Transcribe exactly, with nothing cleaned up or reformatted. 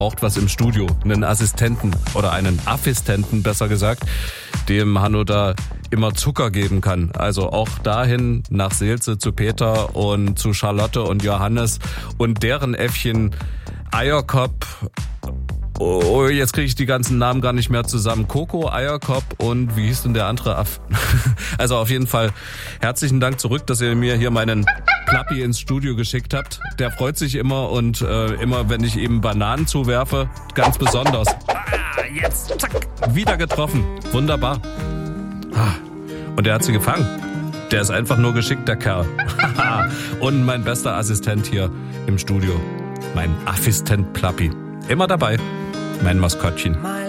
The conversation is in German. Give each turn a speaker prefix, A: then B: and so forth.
A: braucht was im Studio, einen Assistenten oder einen Affistenten, besser gesagt, dem Hanno da immer Zucker geben kann. Also auch dahin nach Seelze zu Peter und zu Charlotte und Johannes und deren Äffchen Eierkopf. Oh, jetzt kriege ich die ganzen Namen gar nicht mehr zusammen. Coco, Eierkopf und wie hieß denn der andere Aff? Also auf jeden Fall herzlichen Dank zurück, dass ihr mir hier meinen Plappi ins Studio geschickt habt. Der freut sich immer und äh, immer, wenn ich ihm Bananen zuwerfe, ganz besonders. Ah, jetzt, zack, wieder getroffen. Wunderbar. Ah, und er hat sie gefangen. Der ist einfach nur geschickt, der Kerl. Und mein bester Assistent hier im Studio. Mein Affistent Plappi. Immer dabei. Mein Maskottchen.